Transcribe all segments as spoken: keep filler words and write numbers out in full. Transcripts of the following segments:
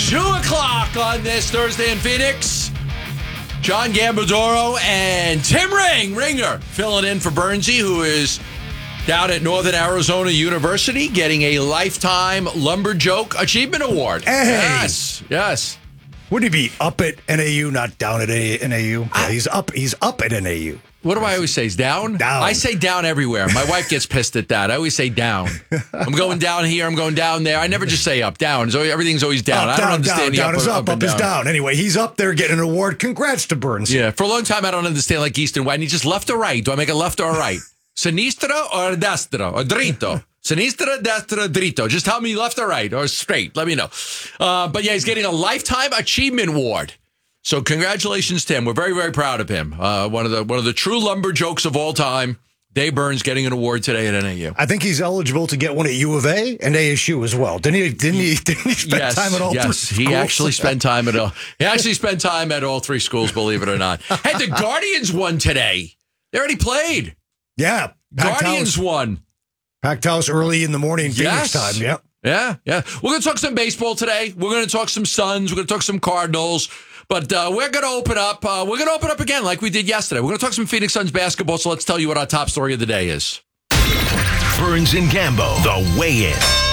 Two o'clock on this Thursday in Phoenix. John Gambadoro and Tim Ring, Ringer, filling in for Bernsey, who is down at Northern Arizona University getting a Lifetime Lumberjoke Achievement Award. Hey. Yes, yes. Would he be up at N A U, not down at N A U? Yeah, he's up. He's up at N A U. What do I always say? Is down? Down. I say down everywhere. My wife gets pissed at that. I always say down. I'm going down here. I'm going down there. I never just say up. Down. So everything's always down. Up, I don't down, understand down, the down is up, up, up, and is down. down. Anyway, he's up there getting an award. Congrats to Burns. Yeah, for a long time I don't understand like East and West. Just left or right? Do I make a left or a right? Sinistra or destra or dritto? Sinistra, destra, dritto. Just tell me left or right or straight. Let me know. Uh, but yeah, he's getting a Lifetime Achievement Award. So congratulations, Tim. We're very, very proud of him. Uh, one of the one of the true lumber jokes of all time. Dave Burns getting an award today at N A U. I think he's eligible to get one at U of A and A S U as well. Didn't he? Didn't he? Didn't he spend yes, time at all yes, three schools? He actually spent time at all. He actually spent time at all three schools. Believe it or not. Hey, the Guardians won today. They already played. Yeah, packed Guardians house. won. Packed house early in the morning. Yes. Phoenix time. Yeah. Yeah, yeah. We're going to talk some baseball today. We're going to talk some Suns. We're going to talk some Cardinals. But uh, we're going to open up. Uh, we're going to open up again like we did yesterday. We're going to talk some Phoenix Suns basketball. So let's tell you what our top story of the day is. Burns and Gambo, the weigh-in.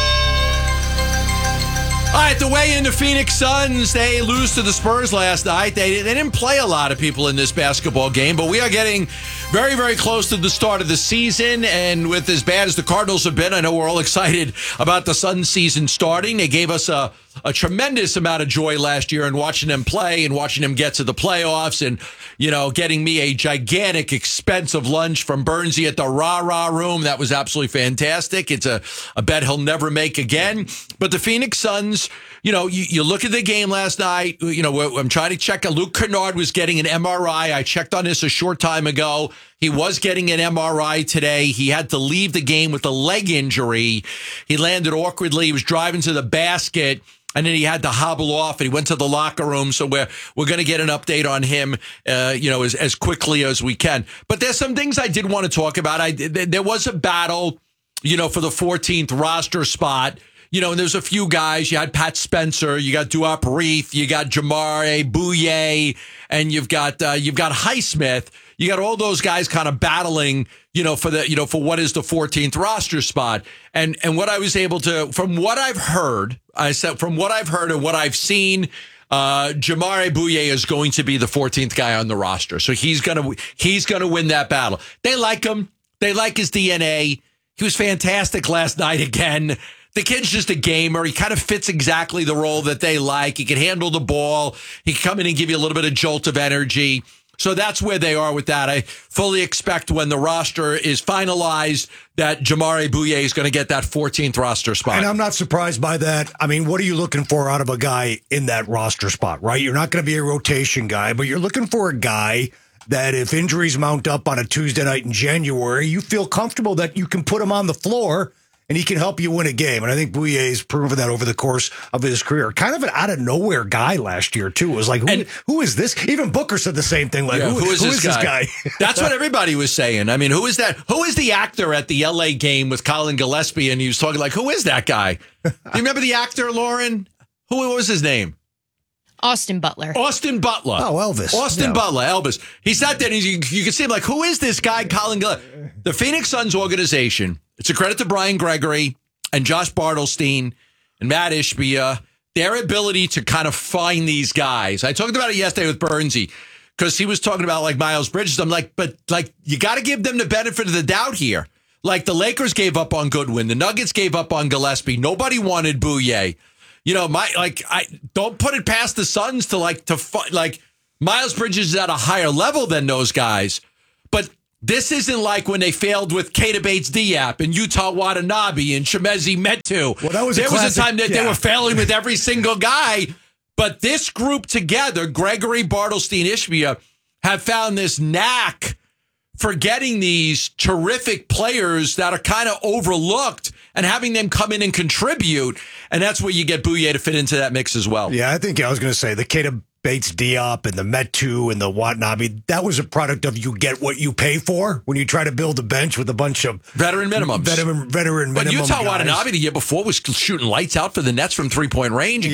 All right, the way into Phoenix Suns, they lose to the Spurs last night. They, they didn't play a lot of people in this basketball game, but we are getting very, very close to the start of the season. And with as bad as the Cardinals have been, I know we're all excited about the Suns season starting. They gave us a, a tremendous amount of joy last year in watching them play and watching them get to the playoffs and, you know, getting me a gigantic, expensive lunch from Bernsey at the Rah Rah Room. That was absolutely fantastic. It's a, a bet he'll never make again. But the Phoenix Suns, you know, you, you look at the game last night, you know, I'm trying to check. Luke Kennard was getting an M R I. I checked on this a short time ago. He was getting an M R I today. He had to leave the game with a leg injury. He landed awkwardly. He was driving to the basket, and then he had to hobble off, and he went to the locker room. So we're we're going to get an update on him, uh, you know, as, as quickly as we can. But there's some things I did want to talk about. I there was a battle, you know, for the fourteenth roster spot. You know, and there's a few guys. You had Pat Spencer, you got Duop Reith, you got Jamare Bouye, and you've got uh, you've got Highsmith. You got all those guys kind of battling, you know, for the you know for what is the fourteenth roster spot. And and what I was able to, from what I've heard, I said from what I've heard and what I've seen, uh, Jamare Bouye is going to be the fourteenth guy on the roster. So he's gonna he's gonna win that battle. They like him. They like his D N A. He was fantastic last night again. The kid's just a gamer. He kind of fits exactly the role that they like. He can handle the ball. He can come in and give you a little bit of jolt of energy. So that's where they are with that. I fully expect when the roster is finalized that Jamare Bouye is going to get that fourteenth roster spot. And I'm not surprised by that. I mean, what are you looking for out of a guy in that roster spot, right? You're not going to be a rotation guy, but you're looking for a guy that if injuries mount up on a Tuesday night in January, you feel comfortable that you can put him on the floor and he can help you win a game. And I think Bouye's proven that over the course of his career. Kind of an out-of-nowhere guy last year, too. It was like, who, and, who is this? Even Booker said the same thing. Like, yeah, who, who is, who this, is this guy? guy? That's what everybody was saying. I mean, who is that? Who is the actor at the L A game with Colin Gillespie? And he was talking like, who is that guy? Do you remember the actor, Lauren? Who what was his name? Austin Butler. Austin Butler. Oh, Elvis. Austin yeah. Butler, Elvis. He sat there and you, you can see him like, who is this guy, Colin Gillespie? The Phoenix Suns organization, it's a credit to Brian Gregory and Josh Bartelstein and Matt Ishbia, their ability to kind of find these guys. I talked about it yesterday with Bernsey because he was talking about like Miles Bridges. I'm like, but like, you got to give them the benefit of the doubt here. Like the Lakers gave up on Goodwin. The Nuggets gave up on Gillespie. Nobody wanted Bouye. You know, my like, I don't put it past the Suns to like, to like Miles Bridges is at a higher level than those guys. But this isn't like when they failed with Keita Bates-Diop and Yuta Watanabe and Chimezie Metu. Well, that was a there classic, was a time that yeah. they were failing with every single guy. But this group together, Gregory, Bartelstein, Ishbia, have found this knack for getting these terrific players that are kind of overlooked and having them come in and contribute. And that's where you get Bouye to fit into that mix as well. Yeah, I think I was going to say the Keita Bates-Diop and the Metu and the Watanabe, that was a product of you get what you pay for when you try to build a bench with a bunch of veteran minimums. Veteran, veteran but minimum Utah guys. Watanabe the year before was shooting lights out for the Nets from three-point range.